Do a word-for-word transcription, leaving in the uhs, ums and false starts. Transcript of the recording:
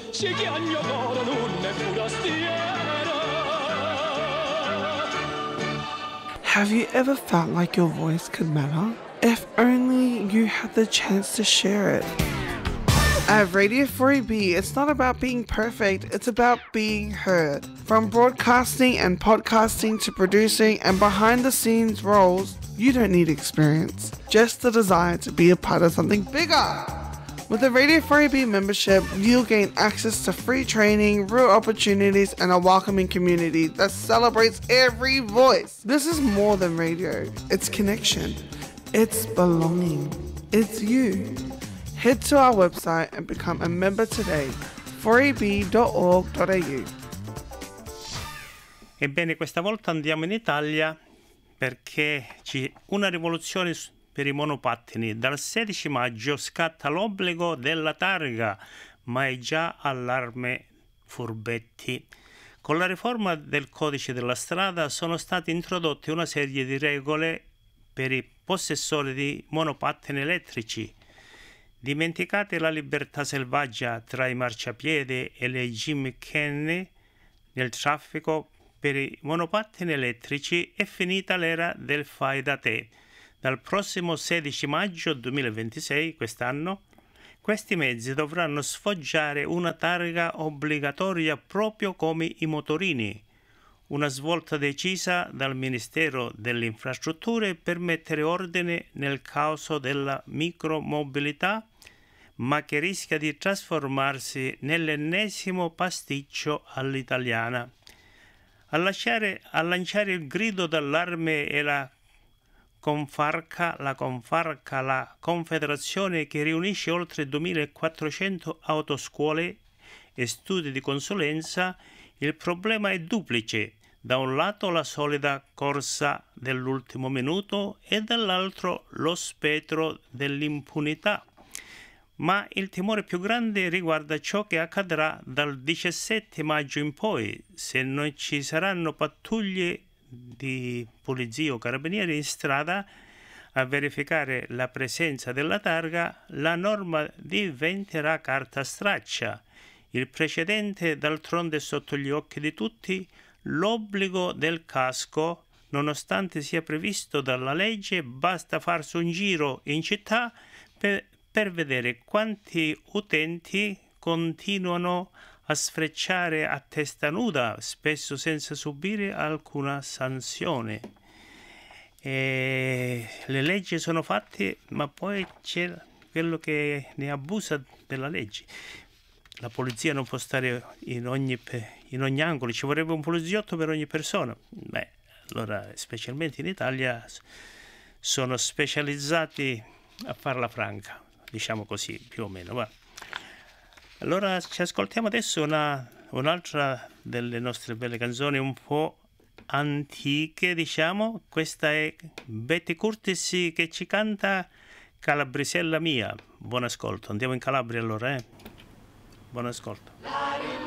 si chiagno non è forastiera. Have you ever felt like your voice could matter? If only you had the chance to share it. At Radio four A B, it's not about being perfect, it's about being heard. From broadcasting and podcasting to producing and behind the scenes roles, you don't need experience, just the desire to be a part of something bigger. With the Radio four A B membership, you'll gain access to free training, real opportunities, and a welcoming community that celebrates every voice. This is more than radio. It's connection. It's belonging. It's you. Head to our website and become a member today, four a b dot org dot a u. Ebbene, questa volta andiamo in Italia perché c'è una rivoluzione per i monopattini. Dal sedici maggio scatta l'obbligo della targa, ma è già allarme furbetti. Con la riforma del codice della strada sono state introdotte una serie di regole per i possessori di monopattini elettrici. Dimenticate la libertà selvaggia tra i marciapiede e le gimmickenne nel traffico per i monopattini elettrici, è finita l'era del fai da te. Dal prossimo sedici maggio duemilaventisei, quest'anno, questi mezzi dovranno sfoggiare una targa obbligatoria proprio come i motorini. Una svolta decisa dal Ministero delle Infrastrutture per mettere ordine nel caos della micromobilità, ma che rischia di trasformarsi nell'ennesimo pasticcio all'italiana. A, lasciare, a lanciare il grido d'allarme è la Confarca, la Confarca, la confederazione che riunisce oltre duemilaquattrocento autoscuole e studi di consulenza. Il problema è duplice. Da un lato la solida corsa dell'ultimo minuto e dall'altro lo spettro dell'impunità. Ma il timore più grande riguarda ciò che accadrà dal diciassette maggio in poi, se non ci saranno pattuglie di polizia o carabinieri in strada a verificare la presenza della targa. La norma diventerà carta straccia. Il precedente d'altronde è sotto gli occhi di tutti. L'obbligo del casco, nonostante sia previsto dalla legge, basta farsi un giro in città per, per vedere quanti utenti continuano a sfrecciare a testa nuda, spesso senza subire alcuna sanzione. E le leggi sono fatte, ma poi c'è quello che ne abusa della legge. La polizia non può stare in ogni, in ogni angolo, ci vorrebbe un poliziotto per ogni persona. Beh, allora, specialmente in Italia, sono specializzati a farla franca, diciamo così, più o meno. Va. Allora ci ascoltiamo adesso una, un'altra delle nostre belle canzoni un po' antiche, diciamo. Questa è Betty Curtis che ci canta Calabrisella mia. Buon ascolto, andiamo in Calabria allora, eh? Buon ascolto.